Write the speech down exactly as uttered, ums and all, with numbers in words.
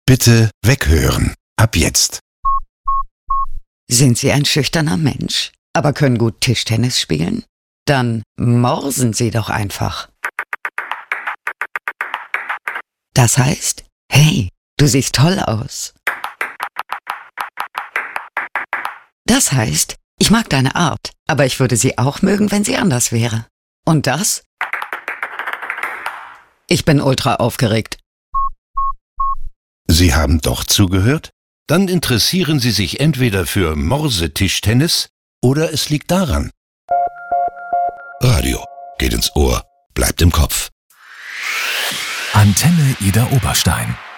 Bitte weghören. Ab jetzt. Sind Sie ein schüchterner Mensch, aber können gut Tischtennis spielen? Dann morsen Sie doch einfach. Das heißt, hey, du siehst toll aus. Das heißt, ich mag deine Art, aber ich würde sie auch mögen, wenn sie anders wäre. Und das? Ich bin ultra aufgeregt. Sie haben doch zugehört? Dann interessieren Sie sich entweder für Morsetischtennis oder es liegt daran. Radio geht ins Ohr, bleibt im Kopf. Antenne Ida Oberstein.